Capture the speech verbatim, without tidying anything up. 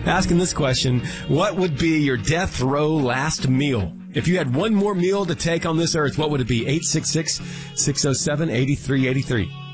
asking this question: what would be your death row last meal? If you had one more meal to take on this earth, what would it be? eight six six, six oh seven, eight three eight three.